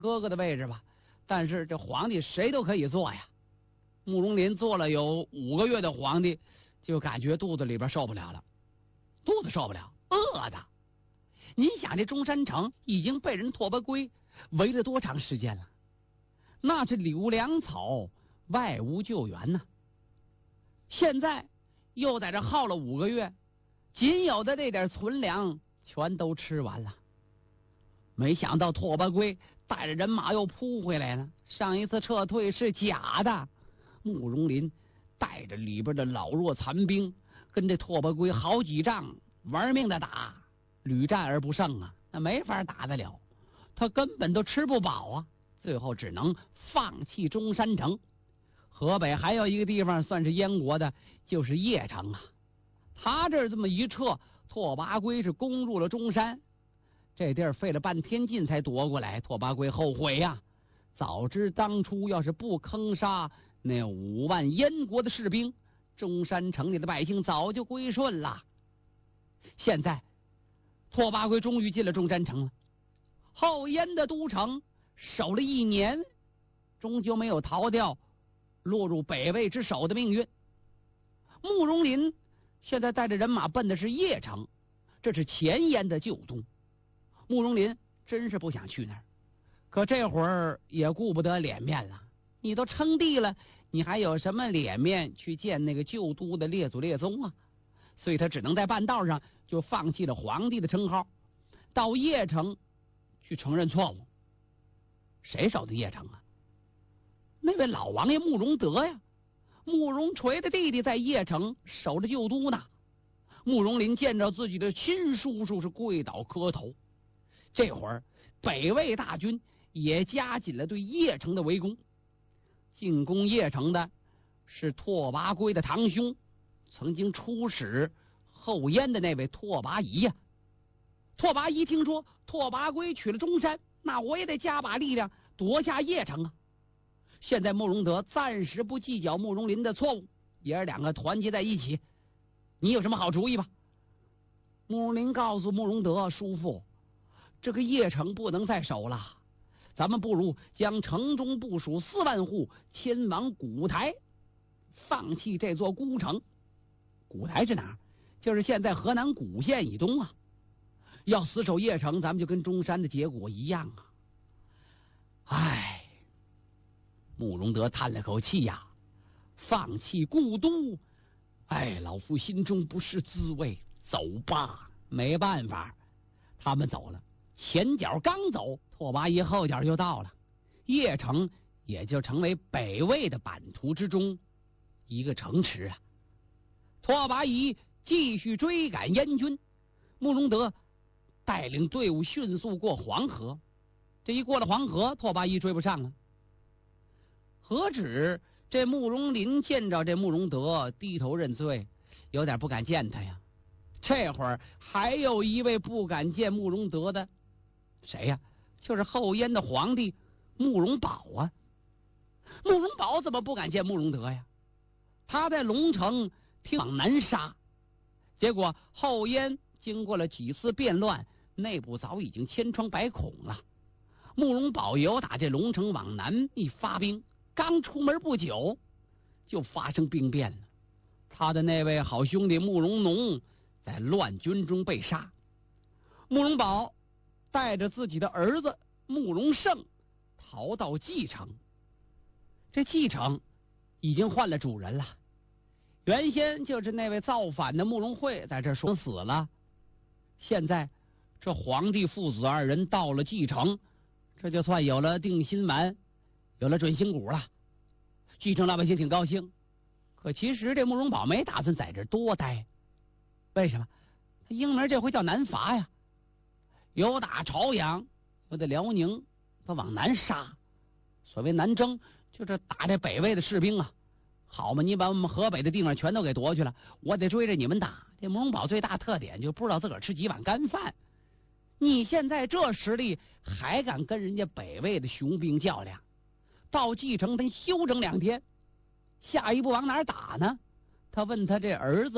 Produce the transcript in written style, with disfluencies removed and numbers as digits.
哥哥的位置吧，但是这皇帝谁都可以做呀。慕容林做了有5个月的皇帝，就感觉肚子里边受不了了，肚子受不了，饿的。您想，这中山城已经被人拓跋圭围了多长时间了？那是柳粮草，外无救援呐。现在又在这耗了5个月，仅有的这点存粮全都吃完了。没想到拓跋圭带着人马又扑回来了，上一次撤退是假的。慕容林带着里边的老弱残兵，跟这拓跋圭好几仗玩命的打，屡战而不胜啊，那没法打得了，他根本都吃不饱啊，最后只能放弃中山城。河北还有一个地方算是燕国的，就是邺城啊。他这这么一撤，拓跋圭是攻入了中山，这地儿费了半天劲才夺过来。拓跋圭后悔呀，早知当初要是不坑杀那5万燕国的士兵，中山城里的百姓早就归顺了。现在拓跋圭终于进了中山城了，后燕的都城守了1年，终究没有逃掉落入北魏之手的命运。慕容林现在带着人马奔的是邺城，这是前燕的旧都。慕容林真是不想去那儿，可这会儿也顾不得脸面了。你都称帝了，你还有什么脸面去见那个旧都的列祖列宗啊？所以他只能在半道上就放弃了皇帝的称号，到邺城去承认错误。谁守的邺城啊？那位老王爷慕容德呀，慕容垂的弟弟在邺城守着旧都呢。慕容林见着自己的亲叔叔是跪倒磕头。这会儿北魏大军也加紧了对邺城的围攻。进攻邺城的是拓跋圭的堂兄，曾经出使后燕的那位拓跋仪呀。拓跋仪听说拓跋圭取了中山，那我也得加把力量夺下邺城啊。现在慕容德暂时不计较慕容林的错误，爷儿两个团结在一起，你有什么好主意吧？慕容林告诉慕容德，叔父，这个邺城不能再守了，咱们不如将城中部署4万户迁往古台，放弃这座孤城。古台是哪儿？就是现在河南谷县以东啊。要死守邺城，咱们就跟中山的结果一样啊。唉，慕容德叹了口气呀，放弃故都，哎，老夫心中不是滋味，走吧。没办法，他们走了，前脚刚走，拓跋仪后脚就到了，邺城也就成为北魏的版图之中一个城池啊。拓跋仪继续追赶燕军，慕容德带领队伍迅速过黄河。这一过了黄河，拓跋仪追不上了。何止这慕容林见着这慕容德低头认罪，有点不敢见他呀。这会儿还有一位不敢见慕容德的，谁呀？就是后燕的皇帝慕容宝啊。慕容宝怎么不敢见慕容德呀？他在龙城听往南杀，结果后燕经过了几次变乱，内部早已经千疮百孔了。慕容宝由打这龙城往南一发兵，刚出门不久就发生兵变了。他的那位好兄弟慕容农在乱军中被杀，慕容宝带着自己的儿子慕容盛逃到蓟城。这蓟城已经换了主人了，原先就是那位造反的慕容慧在这说死了。现在这皇帝父子2人到了蓟城，这就算有了定心丸，有了准心骨了。蓟城老百姓挺高兴，可其实这慕容宝没打算在这多待。为什么？他英名这回叫南伐呀，由打朝阳，由得辽宁，他往南杀。所谓南征，就是打这北魏的士兵啊。好嘛，你把我们河北的地方全都给夺去了，我得追着你们打。这慕容宝最大特点就不知道自个儿吃几碗干饭。你现在这实力还敢跟人家北魏的雄兵较量？到蓟城他休整2天，下一步往哪儿打呢？他问他这儿子